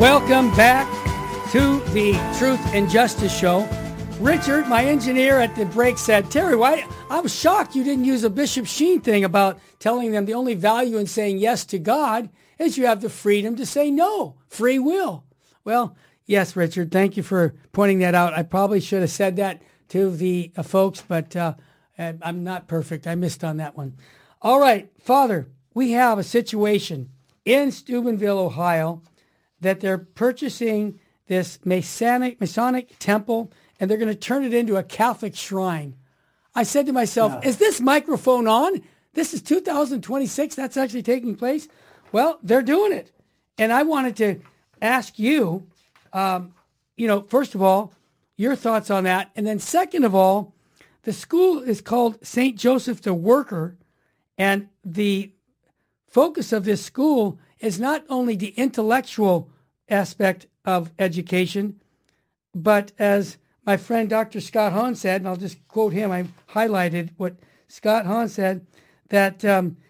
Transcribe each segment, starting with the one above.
Welcome back to the Truth and Justice Show. Richard, my engineer at the break, said, Terry, why? I was shocked you didn't use a Bishop Sheen thing about telling them the only value in saying yes to God is you have the freedom to say no, free will. Well, yes, Richard, thank you for pointing that out. I probably should have said that to the folks, but I'm not perfect. I missed on that one. All right, Father, we have a situation in Steubenville, Ohio, that they're purchasing this Masonic temple, and they're going to turn it into a Catholic shrine. I said to myself, Is this microphone on? This is 2026. That's actually taking place. Well, they're doing it. And I wanted to ask you, first of all, your thoughts on that. And then second of all, the school is called St. Joseph the Worker. And the focus of this school is not only the intellectual aspect of education, but as my friend Dr. Scott Hahn said, and I'll just quote him, I highlighted what Scott Hahn said, that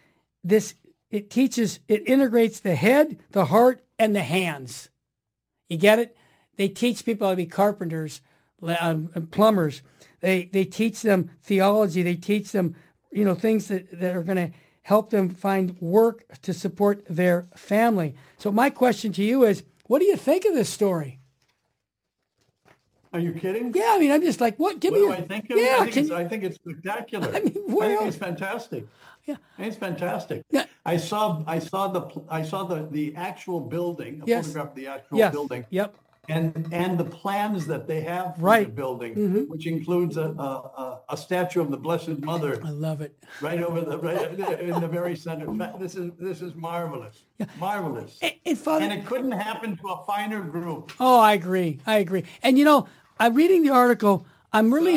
it integrates the head, the heart, and the hands. You get it? They teach people how to be carpenters, plumbers. They teach them theology. They teach them, things that are going to help them find work to support their family. So my question to you is, what do you think of this story? Are you kidding? Yeah, I mean, I'm just like, what? Give me. What do I think of it? Yeah, I think it's spectacular. I think it's fantastic. Yeah, it's fantastic. Yeah. I saw the actual building, a photograph of the actual building. Yep. And the plans that they have for the building, which includes a statue of the Blessed Mother. I love it. Right in the very center. This is marvelous. Yeah. Marvelous. And Father, and it couldn't happen to a finer group. Oh, I agree. And I'm reading the article. I'm really.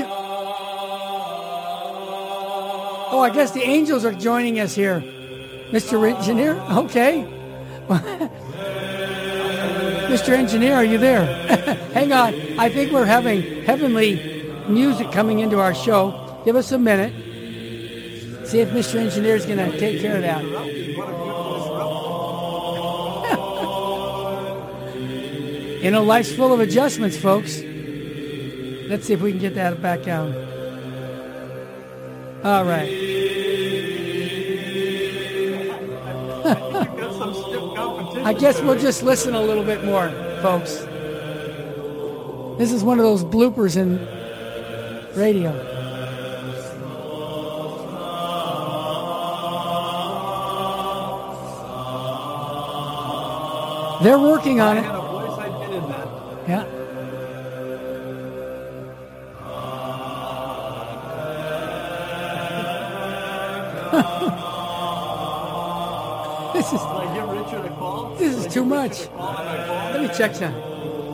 Oh, I guess the angels are joining us here, Mr. Engineer. Okay. Mr. Engineer, are you there? Hang on. I think we're having heavenly music coming into our show. Give us a minute. See if Mr. Engineer is going to take care of that. Life's full of adjustments, folks. Let's see if we can get that back down. All right. I guess we'll just listen a little bit more, folks. This is one of those bloopers in radio. They're working on it. I had a voice I did in that. Yeah. This is. Will I give Richard a call? This is too much. Let me check that.